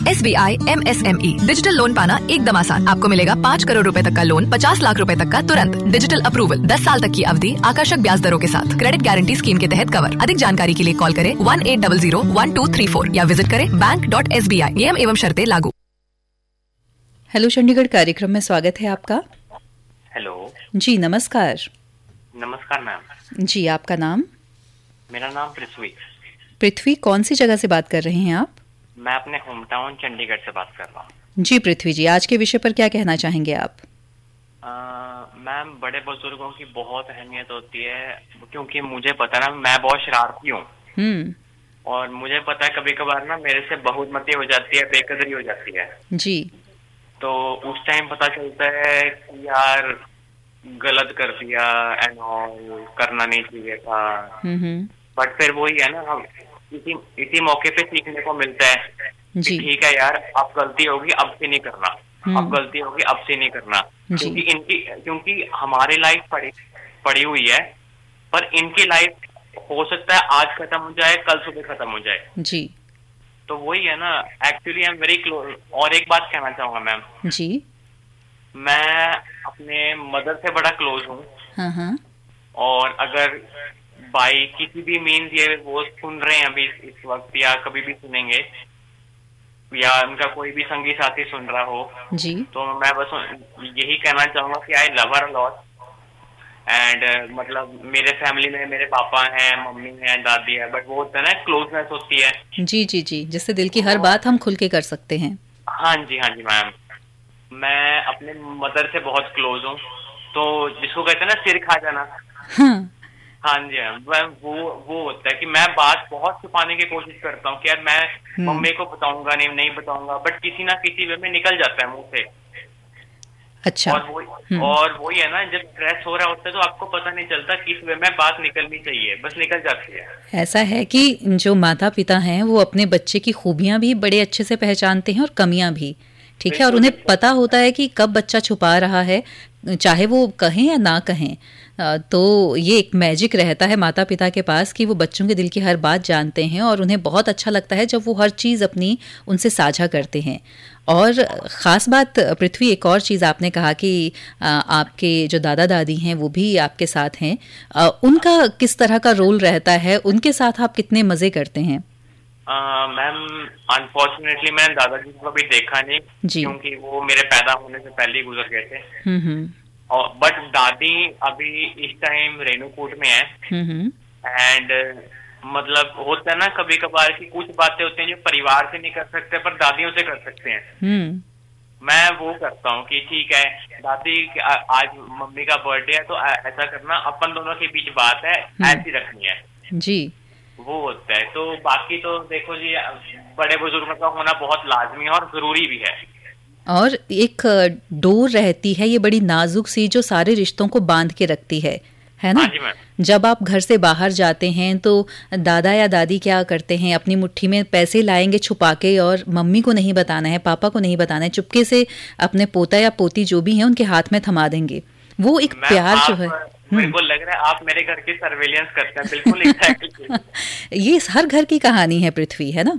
SBI MSME digital loan पाना एकदम आसान। आपको मिलेगा 5 करोड़ रुपए तक का लोन 50 लाख रुपए तक का तुरंत। डिजिटल अप्रूवल 10 साल तक की अवधि, आकर्षक ब्याज दरों के साथ। क्रेडिट गारंटी स्कीम के तहत कवर। अधिक जानकारी के लिए कॉल करें 1800 या विजिट करें bank.sbi। नियम एवं शर्तें लागू। हेलो चंडीगढ़ कार्यक्रम में स्वागत है आपका। हेलो जी नमस्कार। नमस्कार मैम। जी आपका नाम? मेरा नाम पृथ्वी। पृथ्वी, कौन सी जगह से बात कर रहे हैं आप? मैं अपने होम टाउन चंडीगढ़ से बात कर रहा हूँ। जी पृथ्वी जी, आज के विषय पर क्या कहना चाहेंगे आप? मैम, बड़े बुजुर्गों की बहुत अहमियत होती है, क्योंकि मुझे पता ना, मैं बहुत शरारती हूँ और मुझे पता है कभी कभार ना मेरे से बहुमती हो जाती है, बेकदरी हो जाती है जी। तो उस टाइम पता चलता है कि यार गलत कर दिया एंड ऑल, करना नहीं चाहिए था। बट फिर वही है ना, हम इसी मौके पे सीखने को मिलता है जी। ठीक है यार, अब गलती होगी अब से नहीं करना, अब गलती होगी अब से नहीं करना, क्योंकि हमारी लाइफ पड़ी हुई है, पर इनकी लाइफ हो सकता है आज खत्म हो जाए, कल सुबह खत्म हो जाए जी। तो वही है ना, actually I am very close. और एक बात कहना चाहूंगा मैम जी, मैं अपने मदर से बड़ा क्लोज हूँ। हाँ। और अगर बाई किसी भी मीन्स ये वो सुन रहे हैं अभी इस वक्त या कभी भी सुनेंगे, या उनका कोई भी संगी साथी सुन रहा हो जी, तो मैं बस यही कहना चाहूंगा कि I love her lot. And मतलब मेरे फैमिली में मेरे पापा हैं, मम्मी है, दादी है, बट वो होता है ना, क्लोजनेस होती है। जी जी जी, जिससे दिल की हर बात हम खुल के कर सकते हैं। हाँ जी मैम, मैं अपने मदर से बहुत क्लोज हूँ, तो जिसको कहते हैं ना सिर खा जाना। हाँ जी मैम, वो होता है कि मैं बात बहुत छुपाने की कोशिश करता हूँ कि यार मैं मम्मी को बताऊंगा नहीं बताऊंगा, बट किसी ना किसी वे में निकल जाता है मुंह से। अच्छा। और वही है ना, जब स्ट्रेस हो रहा होता है तो आपको पता नहीं चलता किस वे में बात निकलनी चाहिए, बस निकल जाती है। ऐसा है कि जो माता पिता हैं वो अपने बच्चे की खूबियां भी बड़े अच्छे से पहचानते हैं और कमियां भी, ठीक है, और उन्हें पता होता है कि कब बच्चा छुपा रहा है, चाहे वो कहें या ना कहें। तो ये एक मैजिक रहता है माता पिता के पास कि वो बच्चों के दिल की हर बात जानते हैं और उन्हें बहुत अच्छा लगता है जब वो हर चीज़ अपनी उनसे साझा करते हैं। और ख़ास बात पृथ्वी, एक और चीज़ आपने कहा कि आपके जो दादा दादी हैं वो भी आपके साथ हैं, उनका किस तरह का रोल रहता है, उनके साथ आप कितने मज़े करते हैं? मैम, अनफॉर्चुनेटली मैंने दादाजी को कभी देखा नहीं, क्योंकि वो मेरे पैदा होने से पहले ही गुजर गए थे। और बट दादी अभी इस टाइम रेणुकूट में है। एंड मतलब होता है ना कभी कभार की कुछ बातें होती हैं जो परिवार से नहीं कर सकते पर दादियों से कर सकते हैं। मैं वो करता हूँ कि ठीक है दादी, आज मम्मी का बर्थडे है तो ऐसा करना, अपन दोनों के बीच बात है ऐसी रखनी है जी, वो होता है। तो बाकी तो देखो जी, बड़े बुजुर्गों का होना बहुत लाजमी है और जरूरी भी है। और एक डोर रहती है ये बड़ी नाजुक सी, जो सारे रिश्तों को बांध के रखती है ना। हाँ, जब आप घर से बाहर जाते हैं तो दादा या दादी क्या करते हैं, अपनी मुट्ठी में पैसे लाएंगे छुपा के, और मम्मी को नहीं बताना है, पापा को नहीं बताना है, चुपके से अपने पोता या पोती जो भी हैं उनके हाथ में थमा देंगे। वो एक प्यार जो है, मेरे को लग रहा है आप मेरे घर की सर्वेलेंस करते हैं। बिल्कुल एग्जैक्टली। ये हर घर की कहानी है पृथ्वी, है ना।